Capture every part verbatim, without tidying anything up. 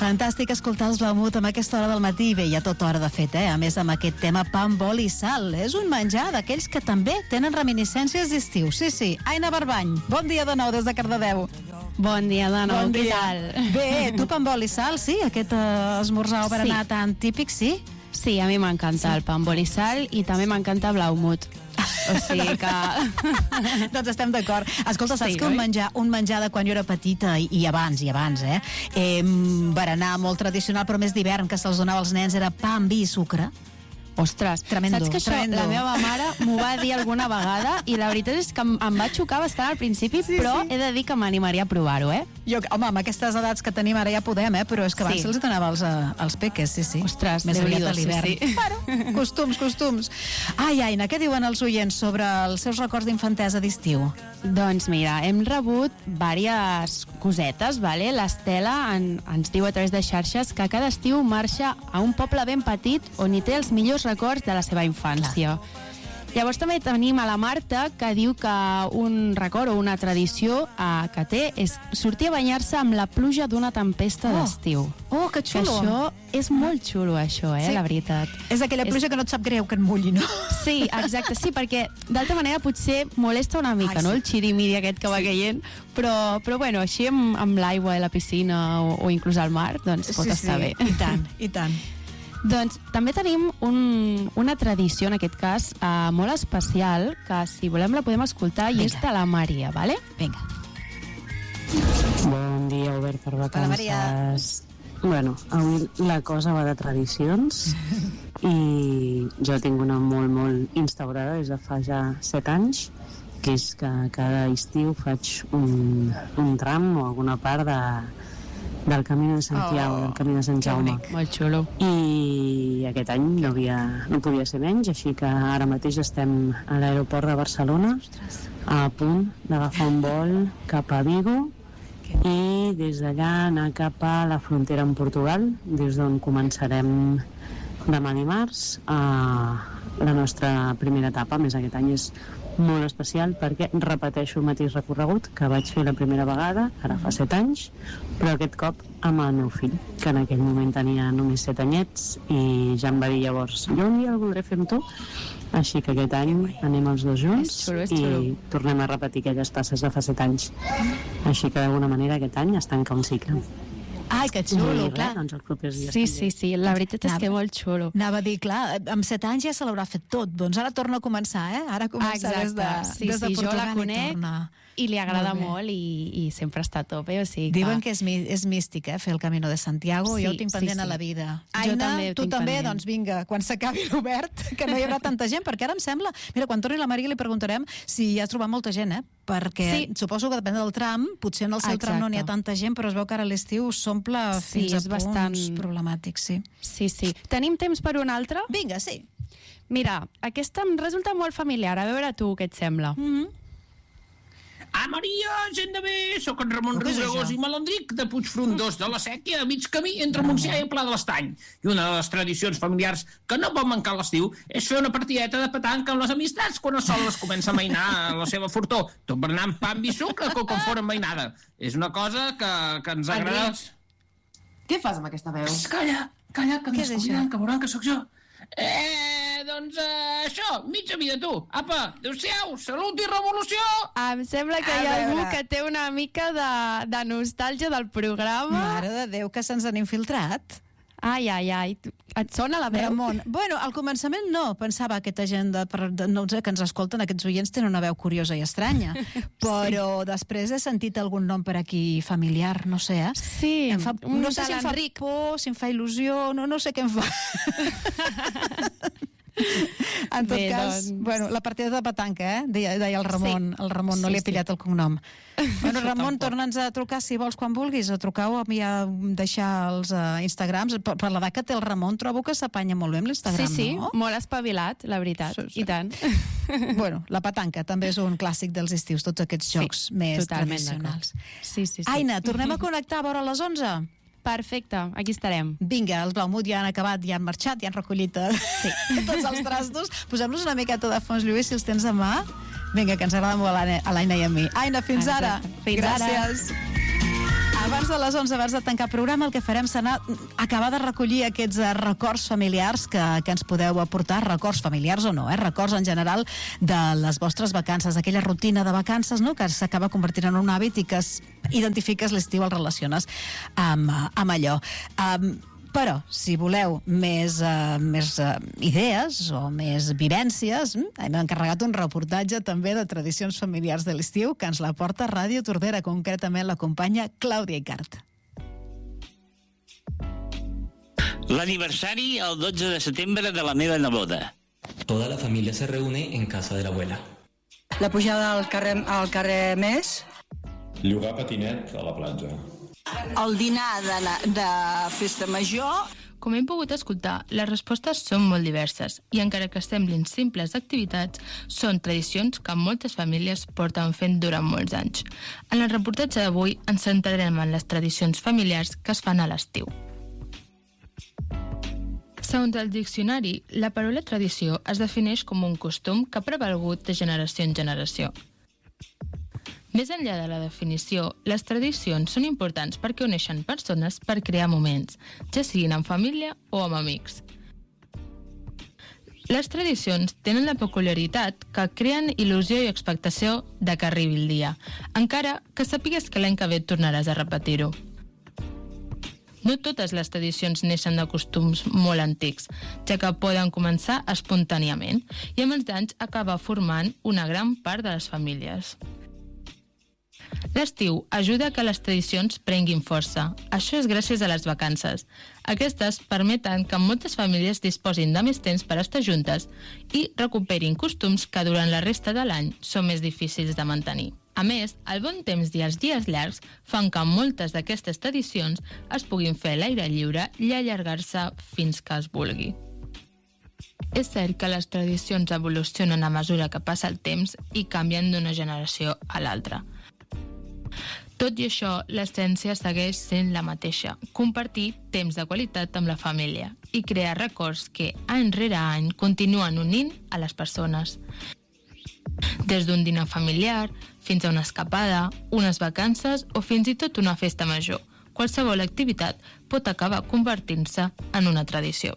Fantàstic escoltar els Blaumut amb aquesta hora del matí. Bé, hi ha tota hora de fet, eh? A més, amb aquest tema pa amb oli i sal. És un menjar d'aquells que també tenen reminiscències d'estiu. Sí, sí. Aina Barbany, bon dia de nou des de Cardedeu. Bon dia de nou, bon què dia. tal? Bé, tu pa amb oli i sal, sí? Aquest uh, esmorzar o berenar Sí. tan típic, sí? Sí, a mi m'encanta sí. el pa amb oli i sal i també m'encanta Blaumut. O sigui que... Doncs estem d'acord. Escolta, saps Sí, que un oi? menjar, un menjar de quan jo era petita i, i abans, i abans, eh? eh berenar molt tradicional, però més d'hivern, que se'ls donava als nens, era pa amb vi i sucre. Ostres, Tremendo, saps que això tremendo. la meva mare m'ho va dir alguna vegada i la veritat és que em, em va xocar bastant al principi, Sí, però sí. he de dir que m'animaria a provar-ho, eh? Jo, home, amb aquestes edats que tenim ara ja podem, eh? Però és que abans Sí. se'ls donava als, eh, als peques, sí, sí. Ostres, més aviat Déu-n'hi-do, a l'hivern. sí, sí. Bueno, costums, costums. Ai, Aina, què diuen els oients sobre els seus records d'infantesa d'estiu? Doncs mira, hem rebut diverses cosetes, vale? L'Estela en, ens diu a través de xarxes que cada estiu marxa a un poble ben petit on hi té els millors records de la seva infància. Clar. Llavors també tenim a la Marta, que diu que un record o una tradició eh, que té és sortir a banyar-se amb la pluja d'una tempesta Oh. d'estiu. Oh, que Que xulo. això és molt xulo, això, eh, Sí. la veritat. És aquella pluja És- que no et sap greu que et mulli, no? Sí, exacte, sí, perquè d'altra manera potser molesta una mica, Ai, no?, sí. el xirimiri aquest que va caient, però, però bueno, així amb, amb l'aigua a la piscina o, o inclús al mar, doncs pot sí, estar sí. bé. I tant, i tant. Doncs també tenim un, una tradició, en aquest cas, eh, molt especial, que si volem la podem escoltar, i Vinga. és de la Maria, vale? Vinga. Bon dia, Obert per Hola, Maria. vacances. Bueno, avui la cosa va de tradicions i jo tinc una molt, molt instaurada des de fa ja set anys, que és que cada estiu faig un, un tram o alguna part de, del Camí de Santiago, Oh, del Camí de Sant Jaume. Molt xulo. I aquest any no, havia, no podia ser menys, així que ara mateix estem a l'aeroport de Barcelona, a punt d'agafar un vol cap a Vigo i des d'allà anar cap a la frontera amb Portugal, des d'on començarem demà dimarts a la nostra primera etapa. A més, aquest any és molt especial perquè repeteixo el mateix recorregut que vaig fer la primera vegada, ara fa set anys, però aquest cop amb el meu fill, que en aquell moment tenia només set anyets, i ja em va dir llavors, jo un dia el voldré fer amb tu, així que aquest any anem els dos junts És xulo, és xulo. i tornem a repetir aquelles passes de fa set anys. Així que d'alguna manera aquest any es tanca un cicle. Ai, que xulo, I res, clar. doncs els propers dies Sí, també. sí, sí, la veritat és Anava- que molt xulo. Anava a dir, clar, amb set anys ja se l'haurà fet tot, doncs ara torna a començar, eh? Ara comença des de, sí, des de sí, jo Portugal la i conec torna. i li agrada Molt bé. molt, i, i sempre està a tope, o sigui Diuen que és, mi- és místic, eh, fer el Camino de Santiago. Sí, Jo ho tinc sí, pendent sí. a la vida. Jo Aina, també ho tu tinc també, pendent. doncs vinga, quan s'acabi l'obert, que no hi haurà tanta gent, perquè ara em sembla... Mira, quan torni la Maria li preguntarem si has trobat molta gent, eh? Perquè Sí. suposo que depèn del tram, potser en el seu tram no n'hi ha Exacte. tanta gent, però es veu que ara a l'estiu s'omple Sí, fins a és punts bastant- problemàtics, sí. Sí, sí. Tenim temps per un altre? Vinga, sí. Mira, aquesta em resulta molt familiar. A veure tu què et sembla. Mm -hmm. Ah, Maria, gent de bé, sóc en Ramon Què és Riubregós això? i Malandric, de Puigfrondós de la Sèquia, a mig camí entre Montsià i Pla de l'Estany. I una de les tradicions familiars que no pot mancar a l'estiu és fer una partideta de petanca amb les amistats quan el sol les comença a mainar a la seva fortor, tot berenant pa amb i sucre com com fora mainada. És una cosa que, que ens agrada... Enric, què fas amb aquesta veu? Calla, calla, que Què ens és això? conviden, que veuran que sóc jo. Eh, doncs eh, això, mitja vida, tu. Apa, adéu-siau, salut i revolució! Em sembla que A hi ha algú veure. que té una mica de, de nostàlgia del programa. Mare de Déu, que se'ns han infiltrat. Ai, ai, ai. Et sona la veu? Ramon. Bueno, al començament no, pensava aquesta gent de, per- de, no sé, que ens escolten, aquests oients tenen una veu curiosa i estranya, però sí. Després he sentit algun nom per aquí familiar, no sé, eh? Sí, Em fa, un no sé de si em fa l'Enric. por, si em fa il·lusió, no, no sé què em fa. En tot Bé, cas, doncs. bueno, la partida de petanca, eh? Deia, deia el Ramon, Sí. el Ramon no Sí, li ha sí. pillat el cognom. Bueno, Ramon, Tampoc. torna'ns a trucar si vols quan vulguis, o trucar-ho a mi a deixar els uh, Instagrams. Per, per l'edat que té el Ramon, trobo que s'apanya molt bé amb l'Instagram, Sí, sí, no? molt espavilat, la veritat, Sí, sí. i tant. Bueno, la petanca també és un clàssic dels estius, tots aquests Sí, jocs més totalment tradicionals. d'acord. Sí, sí, sí. Aina, tornem a connectar a veure les onze? Perfecte, aquí estarem. Vinga, els Blaumut ja han acabat, ja han marxat, ja han recollit eh, sí. tots els trastos. Posem-los una miqueta de fons, Lluís, si els tens a mà. Vinga, que ens agrada molt a l'Aina i a mi. Aina, fins Exacte. ara. Fins ara. Gràcies. A abans de les onze, abans de tancar el programa, el que farem serà acabar de recollir aquests eh, records familiars que, que ens podeu aportar, records familiars o no, eh? records en general de les vostres vacances, aquella rutina de vacances, no?, que s'acaba convertint en un hàbit i que es identifiques l'estiu, el relaciones amb, amb allò. Um, Però, si voleu més, uh, més uh, idees o més vivències, hem encarregat un reportatge també de tradicions familiars de l'estiu que ens la porta Ràdio Tordera, concretament la companya Clàudia Icart. L'aniversari el dotze de setembre de la meva neboda. Toda la familia se reúne en casa de la abuela. La pujada al carrer, al carrer Més. Llogar patinet a la platja. El dinar de, la, de Festa Major. Com hem pogut escoltar, les respostes són molt diverses i encara que semblin simples activitats, són tradicions que moltes famílies porten fent durant molts anys. En el reportatge d'avui ens centrarem en les tradicions familiars que es fan a l'estiu. Segons el diccionari, la paraula tradició es defineix com un costum que ha prevalgut de generació en generació. Més enllà de la definició, les tradicions són importants perquè uneixen persones per crear moments, ja siguin en família o amb amics. Les tradicions tenen la peculiaritat que creen il·lusió i expectació de que arribi el dia, encara que sàpigues que l'any que ve tornaràs a repetir-ho. No totes les tradicions neixen de costums molt antics, ja que poden començar espontàniament i amb els anys acabar formant una gran part de les famílies. L'estiu ajuda a que les tradicions prenguin força. Això és gràcies a les vacances. Aquestes permeten que moltes famílies disposin de més temps per estar juntes i recuperin costums que durant la resta de l'any són més difícils de mantenir. A més, el bon temps i els dies llargs fan que moltes d'aquestes tradicions es puguin fer a l'aire lliure i allargar-se fins que es vulgui. És cert que les tradicions evolucionen a mesura que passa el temps i canvien d'una generació a l'altra. Tot i això, l'essència segueix sent la mateixa, compartir temps de qualitat amb la família i crear records que, any rere any, continuen unint a les persones. Des d'un dinar familiar, fins a una escapada, unes vacances o fins i tot una festa major, qualsevol activitat pot acabar convertint-se en una tradició.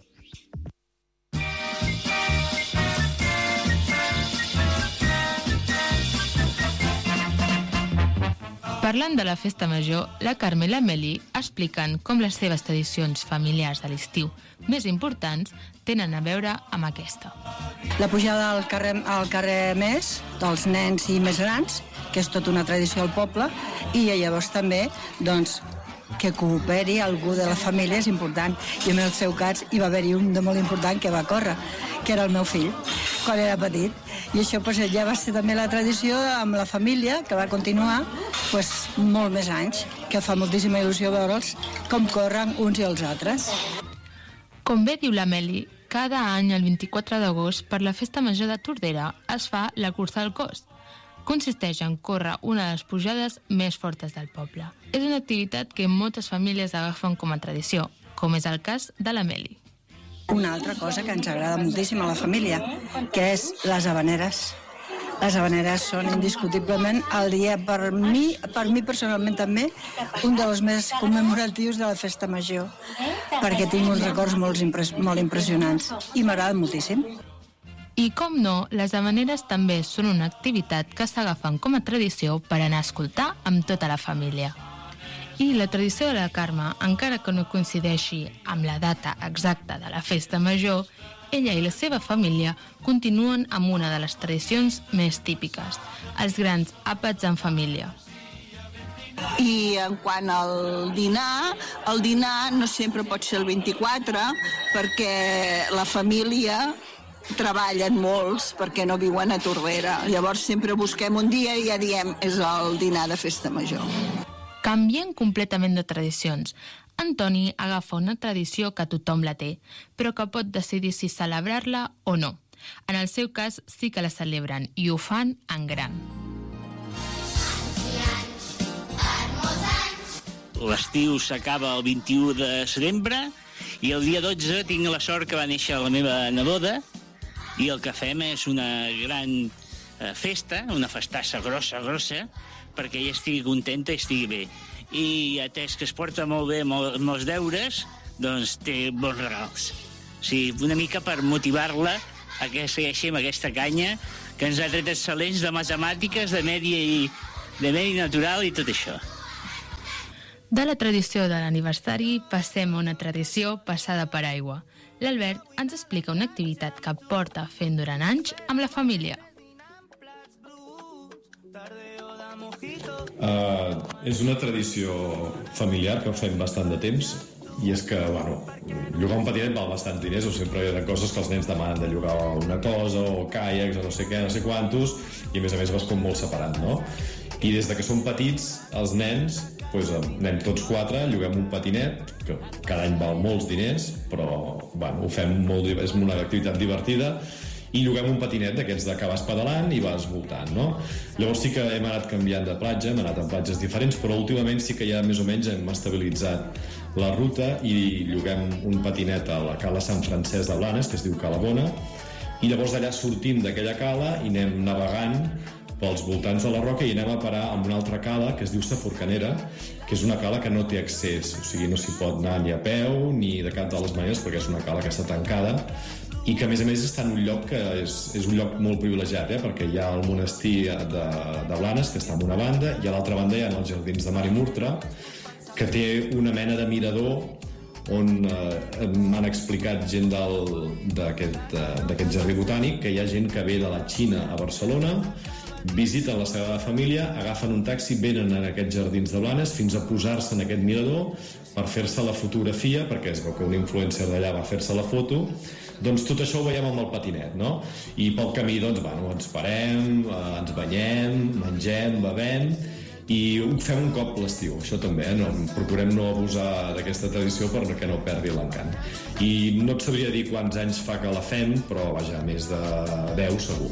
Parlant de la festa major, la Carme i la Meli expliquen com les seves tradicions familiars de l'estiu més importants tenen a veure amb aquesta. La pujada al carrer, al carrer Més, dels nens i més grans, que és tota una tradició al poble, i llavors també, doncs, que cooperi algú de la família és important. I en el seu cas hi va haver-hi un de molt important que va córrer, que era el meu fill, quan era petit. I això pues, ja va ser també la tradició amb la família, que va continuar pues, molt més anys, que fa moltíssima il·lusió veure'ls com corren uns i els altres. Com bé diu la Meli, cada any el vint-i-quatre d'agost per la Festa Major de Tordera es fa la cursa del cos. Consisteix en córrer una de les pujades més fortes del poble. És una activitat que moltes famílies agafen com a tradició, com és el cas de la Meli. Una altra cosa que ens agrada moltíssim a la família, que és les habaneres. Les habaneres són indiscutiblement el dia, per mi, per mi personalment també, un dels més commemoratius de la Festa Major, perquè tinc uns records molt, impres molt impressionants i m'agrada moltíssim. I com no, les habaneres també són una activitat que s'agafen com a tradició per anar a escoltar amb tota la família. I la tradició de la Carme, encara que no coincideixi amb la data exacta de la Festa Major, ella i la seva família continuen amb una de les tradicions més típiques, els grans àpats en família. I en quant al dinar, el dinar no sempre pot ser el vint-i-quatre, perquè la família treballen molts perquè no viuen a Tordera. Llavors sempre busquem un dia i ja diem és el dinar de Festa Major. Canvien completament de tradicions. Antoni agafa una tradició que tothom la té, però que pot decidir si celebrar-la o no. En el seu cas sí que la celebren i ho fan en gran. L'estiu s'acaba el vint-i-u de setembre i el dia dotze tinc la sort que va néixer la meva neboda i el que fem és una gran festa, una festassa grossa, grossa, perquè ella estigui contenta i estigui bé. i atès que es porta molt bé amb els deures, doncs té bons regals. O sigui, una mica per motivar-la a que segueixi amb aquesta canya que ens ha tret excel·lents de matemàtiques, de medi, i, de medi natural i tot això. De la tradició de l'aniversari passem a una tradició passada per aigua. L'Albert ens explica una activitat que porta fent durant anys amb la família. Uh, és una tradició familiar que fem bastant de temps, i és que, bueno, llogar un patinet val bastants diners, o sempre hi ha coses que els nens demanen de llogar una cosa, o caiacs, o no sé què, no sé quantos, i a més a més vas com molt separat, no? I des de que som petits, els nens, doncs anem tots quatre, lloguem un patinet, que cada any val molts diners, però, bueno, ho fem molt, és una activitat divertida, i lloguem un patinet d'aquests de que vas pedalant i vas voltant, no? Llavors sí que hem anat canviant de platja, hem anat en platges diferents, però últimament sí que ja més o menys hem estabilitzat la ruta i lloguem un patinet a la cala Sant Francesc de Blanes, que es diu Cala Bona, i llavors d'allà sortim d'aquella cala i anem navegant pels voltants de la roca i anem a parar amb una altra cala que es diu Sa Forcanera, que és una cala que no té accés, o sigui, no s'hi pot anar ni a peu ni de cap de les maneres perquè és una cala que està tancada i que a més a més està en un lloc que és, és un lloc molt privilegiat, eh? Perquè hi ha el monestir de, de Blanes, que està en una banda, i a l'altra banda hi ha els jardins de Mar i Murtra, que té una mena de mirador on eh, m'han explicat gent d'aquest jardí botànic que hi ha gent que ve de la Xina a Barcelona, visiten la seva família, agafen un taxi, venen a aquests jardins de Blanes fins a posar-se en aquest mirador per fer-se la fotografia, perquè es veu que un influencer d'allà va fer-se la foto. Doncs tot això ho veiem amb el patinet, no? I pel camí, doncs, bueno, ens parem, eh, ens banyem, mengem, bevem, i ho fem un cop l'estiu, això també, eh? No, procurem no abusar d'aquesta tradició perquè no perdi l'encant. I no et sabria dir quants anys fa que la fem, però vaja, més de deu segur.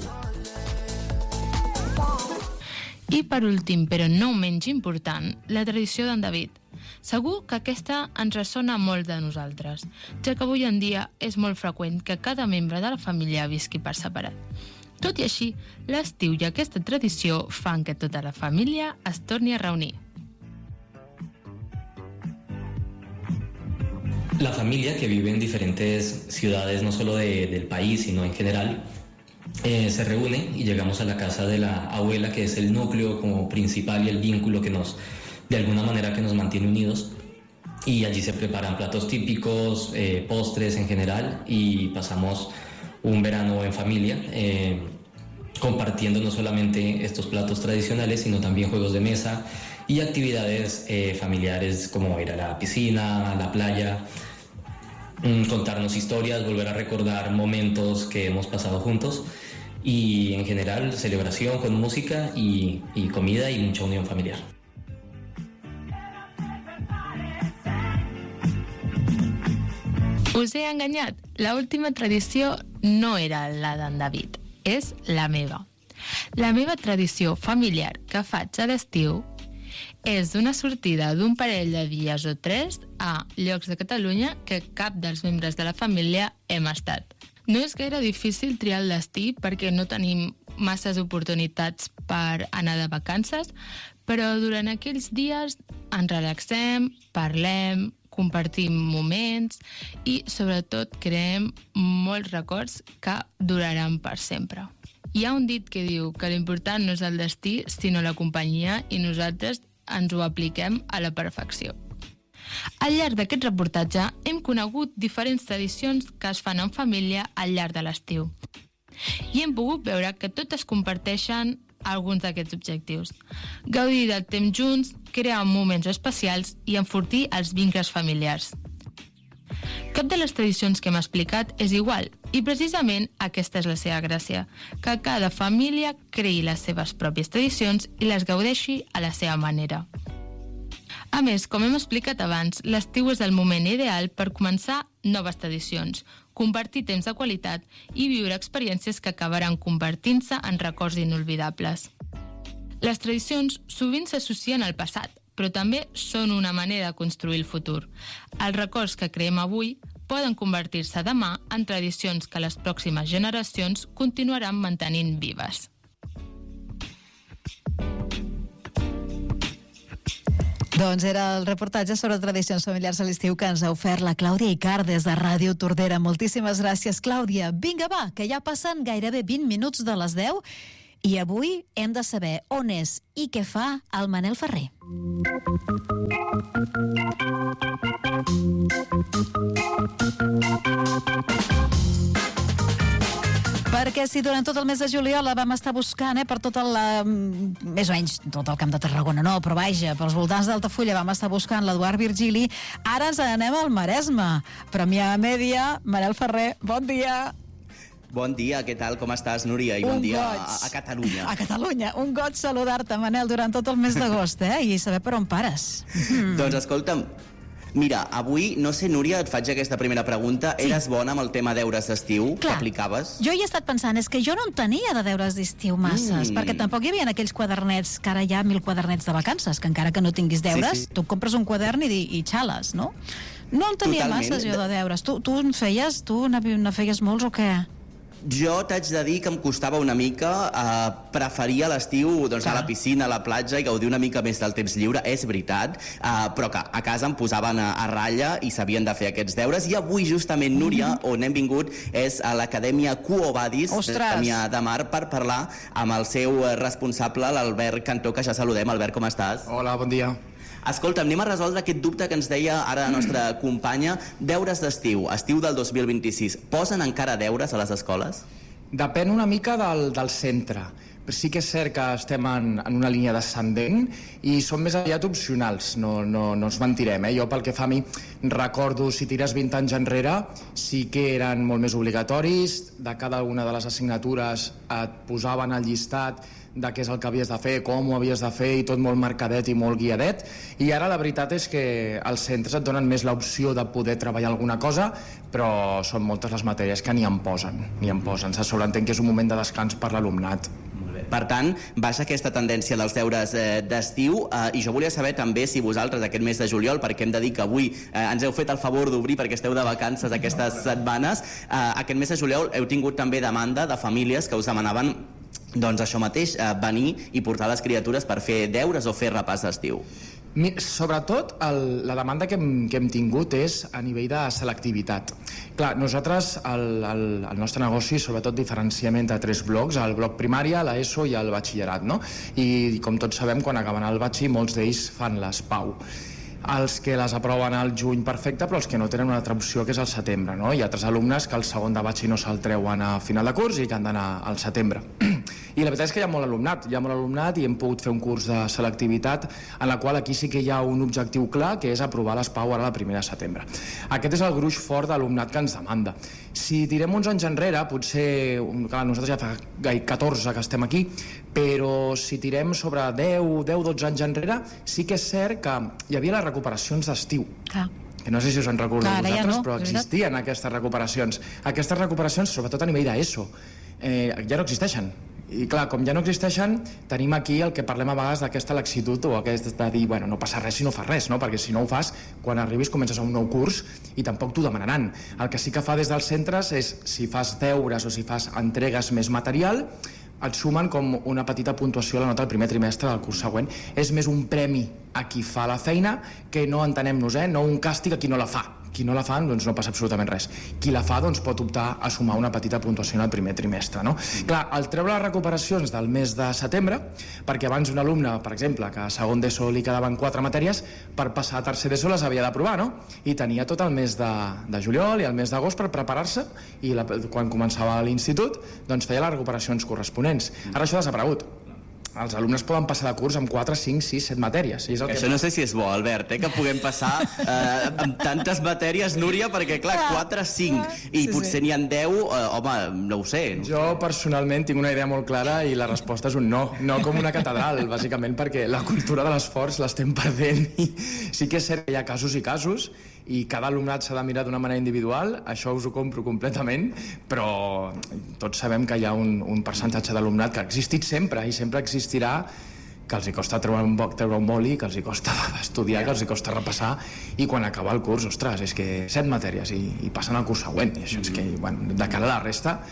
I per últim, però no menys important, la tradició d'en David. Segur que aquesta ens ressona molt de nosaltres, ja que avui en dia és molt freqüent que cada membre de la família visqui per separat. Tot i així, l'estiu i aquesta tradició fan que tota la família es torni a reunir. La familia que vive en diferentes ciudades, no solo de, del país, sino en general, eh, se reúne y llegamos a la casa de la abuela, que es el núcleo como principal y el vínculo que nos, de alguna manera, que nos mantiene unidos. Y allí se preparan platos típicos, eh, postres en general, y pasamos un verano en familia, eh, compartiendo no solamente estos platos tradicionales, sino también juegos de mesa y actividades eh, familiares como ir a la piscina, a la playa, mm, contarnos historias, volver a recordar momentos que hemos pasado juntos y en general celebración con música y, y comida y mucha unión familiar. Us he enganyat. L'última tradició no era la d'en David, és la meva. La meva tradició familiar que faig a l'estiu és una sortida d'un parell de dies o tres a llocs de Catalunya que cap dels membres de la família hem estat. No és gaire difícil triar el destí perquè no tenim masses oportunitats per anar de vacances, però durant aquells dies ens relaxem, parlem, compartim moments i, sobretot, creem molts records que duraran per sempre. Hi ha un dit que diu que l'important no és el destí, sinó la companyia, i nosaltres ens ho apliquem a la perfecció. Al llarg d'aquest reportatge hem conegut diferents tradicions que es fan en família al llarg de l'estiu. I hem pogut veure que totes comparteixen alguns d'aquests objectius. Gaudir del temps junts, crear moments especials i enfortir els vincles familiars. Cap de les tradicions que hem explicat és igual, i precisament aquesta és la seva gràcia, que cada família creï les seves pròpies tradicions i les gaudeixi a la seva manera. A més, com hem explicat abans, l'estiu és el moment ideal per començar noves tradicions, compartir temps de qualitat i viure experiències que acabaran convertint-se en records inolvidables. Les tradicions sovint s'associen al passat, però també són una manera de construir el futur. Els records que creem avui poden convertir-se demà en tradicions que les pròximes generacions continuaran mantenint vives. Doncs era el reportatge sobre tradicions familiars a l'estiu que ens ha ofert la Clàudia Icart des de Ràdio Tordera. Moltíssimes gràcies, Clàudia. Vinga, va, que ja passen gairebé vint minuts de les deu i avui hem de saber on és i què fa el Manel Ferrer. Perquè si durant tot el mes de juliol la vam estar buscant, eh, per tot el, eh, més o menys tot el camp de Tarragona, no, però vaja, pels voltants d'Altafulla vam estar buscant l'Eduard Virgili, ara ens anem al Maresme. Premià Mèdia, Manel Ferrer, bon dia. Bon dia, què tal? Com estàs, Núria? I bon Un dia goig. a, a Catalunya. A Catalunya. Un goig saludar-te, Manel, durant tot el mes d'agost, eh, i saber per on pares. Mm. Doncs escolta'm, mira, avui, no sé, Núria, et faig aquesta primera pregunta. Sí. Eres bona amb el tema deures d'estiu que aplicaves? Jo hi he estat pensant, és que jo no en tenia de deures d'estiu masses, Mm. perquè tampoc hi havia aquells quadernets, que ara hi ha mil quadernets de vacances, que encara que no tinguis deures, Sí, sí. tu compres un quadern i, i xales, no? No en tenia Totalment. masses jo de deures. Tu, tu en feies? Tu ne, ne feies molts o què? Jo t'haig de dir que em costava una mica, eh, preferia l'estiu doncs, a la piscina, a la platja i gaudir una mica més del temps lliure, és veritat, eh, però que a casa em posaven a, a ratlla i s'havien de fer aquests deures. I avui, justament, Núria, on hem vingut és a l'Acadèmia Quo Vadis de Premià de Mar per parlar amb el seu eh, responsable, l'Albert Cantó, que ja saludem. Albert, com estàs? Hola, bon dia. Escolta, anem a resoldre aquest dubte que ens deia ara la nostra companya. Deures d'estiu, estiu del dos mil vint-i-sis. Posen encara deures a les escoles? Depèn una mica del, del centre. Però sí que és cert que estem en, en una línia descendent i són més aviat opcionals, no, no, no ens mentirem. Eh? Jo, pel que fa a mi, recordo, si tires vint anys enrere, sí que eren molt més obligatoris. De cada una de les assignatures et posaven al llistat de què és el que havies de fer, com ho havies de fer, i tot molt marcadet i molt guiadet. I ara la veritat és que els centres et donen més l'opció de poder treballar alguna cosa, però són moltes les matèries que ni en posen, ni en posen. Se sobreentén que és un moment de descans per l'alumnat. Per tant, baixa aquesta tendència dels deures eh, d'estiu eh, i jo volia saber també si vosaltres aquest mes de juliol, perquè hem de dir que avui eh, ens heu fet el favor d'obrir perquè esteu de vacances aquestes setmanes, eh, aquest mes de juliol heu tingut també demanda de famílies que us demanaven doncs això mateix, eh, venir i portar les criatures per fer deures o fer repàs d'estiu. Sobretot, el, la demanda que hem, que hem tingut és a nivell de selectivitat. Clar, nosaltres, el, el, el nostre negoci, sobretot diferenciem entre tres blocs, el bloc primària, l'ESO i el batxillerat, no? I, com tots sabem, quan acaben el batxi, molts d'ells fan les PAU. Els que les aproven al juny, perfecte, però els que no tenen una altra opció, que és al setembre, no? Hi ha altres alumnes que el segon de batxi no se'l treuen a final de curs i que han d'anar al setembre. I la veritat és que hi ha molt alumnat, hi ha molt alumnat i hem pogut fer un curs de selectivitat en la qual aquí sí que hi ha un objectiu clar, que és aprovar les PAU ara la primera de setembre. Aquest és el gruix fort d'alumnat que ens demanda. Si tirem uns anys enrere, potser, clar, nosaltres ja fa catorze que estem aquí, però si tirem sobre deu, dotze anys enrere, sí que és cert que hi havia les recuperacions d'estiu. Clar. Que no sé si us en recordeu Clar, vosaltres, ja no, però existien aquestes recuperacions. Aquestes recuperacions, sobretot a nivell d'ESO, eh, ja no existeixen. I clar, com ja no existeixen, tenim aquí el que parlem a vegades d'aquesta laxitud o aquest de dir, bueno, no passa res si no fas res, no? Perquè si no ho fas, quan arribis comences a un nou curs i tampoc t'ho demanaran. El que sí que fa des dels centres és, si fas deures o si fas entregues més material, et sumen com una petita puntuació a la nota del primer trimestre del curs següent. És més un premi a qui fa la feina que no entenem-nos, eh? No un càstig a qui no la fa. Qui no la fa, doncs no passa absolutament res. Qui la fa, doncs pot optar a sumar una petita puntuació en el primer trimestre, no? Clar, al treure les recuperacions del mes de setembre, perquè abans un alumne, per exemple, que a segon d'ESO li quedaven quatre matèries, per passar a tercer d'ESO les havia d'aprovar, no? I tenia tot el mes de, de juliol i el mes d'agost per preparar-se i la, quan començava l'institut, doncs feia les recuperacions corresponents. Ara això ha desaparegut. Els alumnes poden passar de curs amb quatre, cinc, sis, set matèries. És el que Això no sé si és bo, Albert, eh, que puguem passar eh, amb tantes matèries, Núria, perquè, clar, quatre, cinc, i Sí, potser sí. n'hi ha deu, eh, home, no ho sé. Jo personalment tinc una idea molt clara i la resposta és un no, no com una catedral, bàsicament perquè la cultura de l'esforç l'estem perdent i sí que és cert que hi ha casos i casos i cada alumnat s'ha de mirar d'una manera individual, això us ho compro completament, però tots sabem que hi ha un, un percentatge d'alumnat que ha existit sempre i sempre existirà, que els hi costa treure un, treure un boli, que els hi costa estudiar, que els hi costa repassar, i quan acaba el curs, ostres, és que set matèries i, i passen al curs següent, i això és que, bueno, de cara a la resta,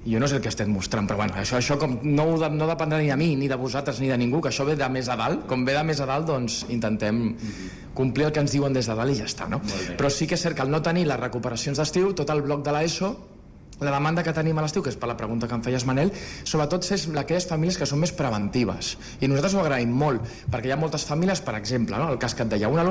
Jo no sé el que estem mostrant, però bueno, això, això com no, no dependrà ni de mi, ni de vosaltres, ni de ningú, que això ve de més a dalt. Com ve de més a dalt, doncs intentem complir el que ens diuen des de dalt i ja està, no? Però sí que és cert que al no tenir les recuperacions d'estiu, tot el bloc de l'ESO, la demanda que tenim a l'estiu, que és per la pregunta que em feies, Manel, sobretot és aquelles famílies que són més preventives. I nosaltres ho agraïm molt, perquè hi ha moltes famílies, per exemple, no? El cas que et deia, un alumne